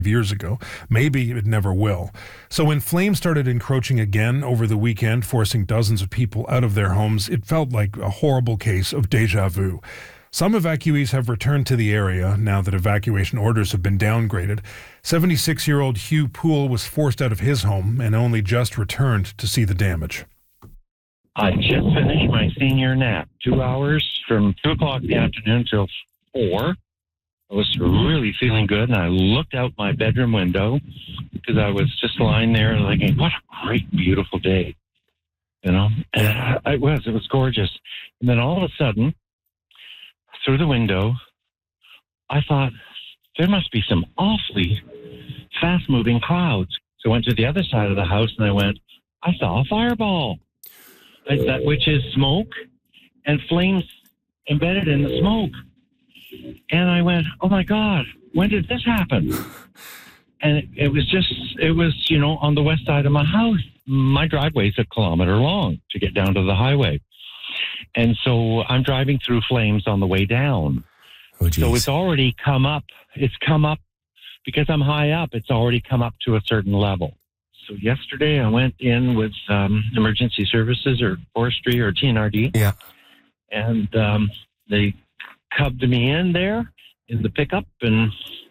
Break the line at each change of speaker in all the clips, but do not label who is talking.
years ago. Maybe it never will. So when flames started encroaching again over the weekend, forcing dozens of people out of their homes, it felt like a horrible case of déjà vu. Some evacuees have returned to the area now that evacuation orders have been downgraded. 76-year-old Hugh Poole was forced out of his home and only just returned to see the damage.
I just finished my senior nap, 2 hours from 2 o'clock in the afternoon till 4. I was really feeling good, and I looked out my bedroom window because I was just lying there thinking, what a great, beautiful day, And it was gorgeous. And then all of a sudden, through the window, I thought, there must be some awfully fast-moving clouds. So I went to the other side of the house, and I saw a fireball, which is smoke and flames embedded in the smoke. And I went, oh, my God, when did this happen? And it was, on the west side of my house. My driveway's a kilometer long to get down to the highway. And so I'm driving through flames on the way down.
Oh, geez.
So it's already come up. It's come up because I'm high up. It's already come up to a certain level. So yesterday I went in with emergency services or forestry or TNRD.
Yeah.
And they cubbed me in there in the pickup, and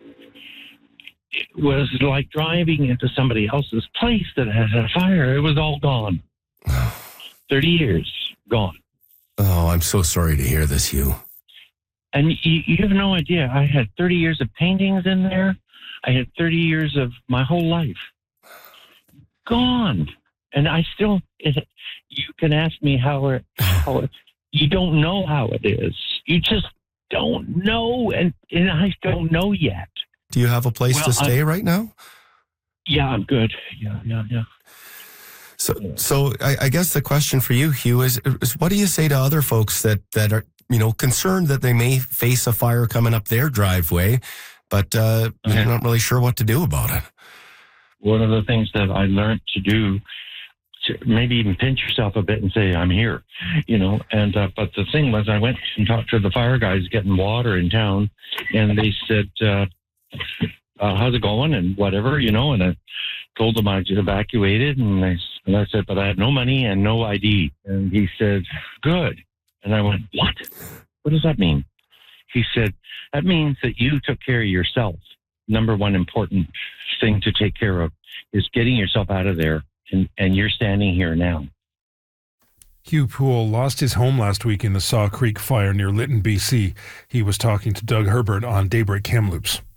it was like driving into somebody else's place that had a fire. It was all gone. 30 years gone.
Oh, I'm so sorry to hear this, Hugh.
And you have no idea. I had 30 years of paintings in there. I had 30 years of my whole life gone. And I still, you can ask me how it, you don't know how it is. You just don't know. And I don't know yet.
Do you have a place to stay right now?
Yeah, I'm good. Yeah.
So I guess the question for you, Hugh, is what do you say to other folks that are, concerned that they may face a fire coming up their driveway, but they're not really sure what to do about it?
One of the things that I learned to do, to maybe even pinch yourself a bit and say, I'm here, and but the thing was, I went and talked to the fire guys getting water in town, and they said, how's it going and whatever, and I told them I just evacuated, and I said, but I have no money and no ID. And he said, good. And I went, what? What does that mean? He said, that means that you took care of yourself. Number one important thing to take care of is getting yourself out of there, and you're standing here now.
Hugh Poole lost his home last week in the Saw Creek fire near Lytton, BC. He was talking to Doug Herbert on Daybreak Kamloops.